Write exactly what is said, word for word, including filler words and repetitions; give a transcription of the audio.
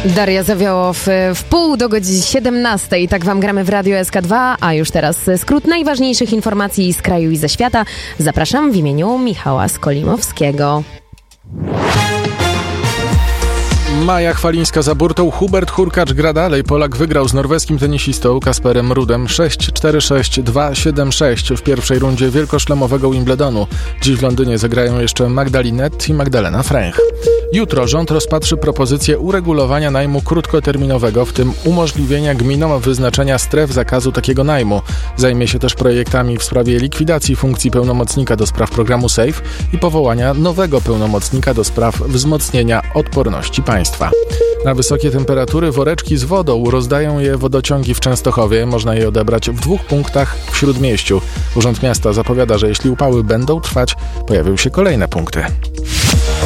Daria Zawiołow w pół do godziny siedemnastej. Tak wam gramy w Radio S K dwa, a już teraz skrót najważniejszych informacji z kraju i ze świata. Zapraszam w imieniu Michała Skolimowskiego. Maja Chwalińska za burtą, Hubert Hurkacz gra dalej. Polak wygrał z norweskim tenisistą Kasperem Rudem sześć cztery sześć dwa siedem sześć w pierwszej rundzie wielkoszlemowego Wimbledonu. Dziś w Londynie zagrają jeszcze Magdalinet i Magdalena Fręch. Jutro rząd rozpatrzy propozycję uregulowania najmu krótkoterminowego, w tym umożliwienia gminom wyznaczenia stref zakazu takiego najmu. Zajmie się też projektami w sprawie likwidacji funkcji pełnomocnika do spraw programu SAFE i powołania nowego pełnomocnika do spraw wzmocnienia odporności państwa. Na wysokie temperatury woreczki z wodą rozdają je wodociągi w Częstochowie. Można je odebrać w dwóch punktach w Śródmieściu. Urząd Miasta zapowiada, że jeśli upały będą trwać, pojawią się kolejne punkty.